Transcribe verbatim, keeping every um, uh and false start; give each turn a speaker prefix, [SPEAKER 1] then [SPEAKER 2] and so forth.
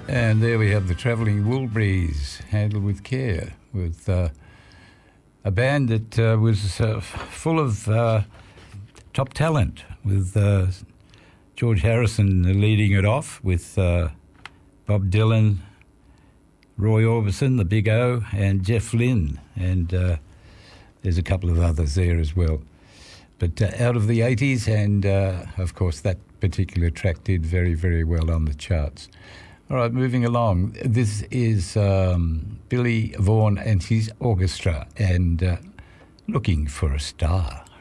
[SPEAKER 1] And there we have the Travelling Woolbreeze, handled with care, with uh, a band that uh, was uh, full of uh, top talent, with uh, George Harrison leading it off, with uh, Bob Dylan, Roy Orbison, the Big O, and Jeff Lynne, and uh, there's a couple of others there as well. But uh, out of the eighties, and uh, of course that particular track did very, very well on the charts. All right, moving along. This is um, Billy Vaughan and his orchestra, and uh, Looking for a Star.